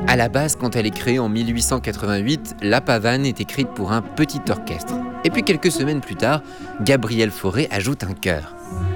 À la base, quand elle est créée en 1888, La Pavane est écrite pour un petit orchestre. Et puis quelques semaines plus tard, Gabriel Fauré ajoute un chœur.